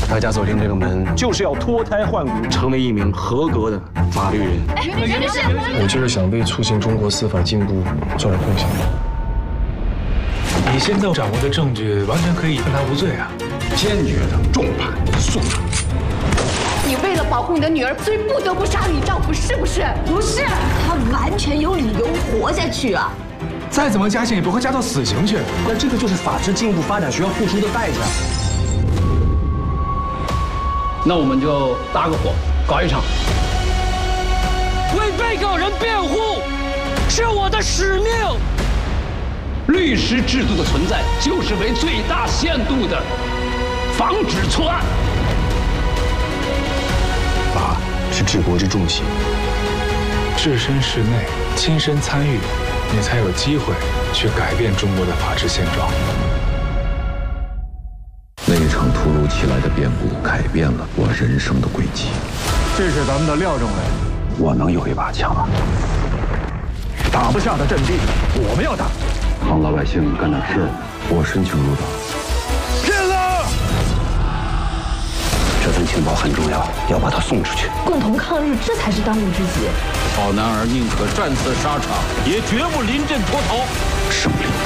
大家走进这个门，就是要脱胎换骨，成为一名合格的法律人。 袁律师， 我就是想为促进中国司法进步做点贡献。 你现在掌握的证据完全可以判他无罪啊！ 坚决的重判肃查。 你为了保护你的女儿，所以不得不杀你丈夫，是不是？不是， 他完全有理由活下去啊！ 再怎么加刑也不会加到死刑去。 那这个就是法治进步发展需要付出的代价。 那我们就搭个伙，搞一场。 为被告人辩护是我的使命。 律师制度的存在，就是为最大限度的防止错案。 法是治国之重器， 置身事内，亲身参与，你才有机会去改变中国的法治现状。 那一场突如其来的变故改变了我人生的轨迹。 这是咱们的廖政委， 我能有一把枪啊！ 打不下的阵地，我们要打。 帮老百姓干点事儿，我申请入党。 骗子！ 这份情报很重要，要把它送出去。 共同抗日，这才是当务之急。 好男儿宁可战死沙场，也绝不临阵脱逃。 胜利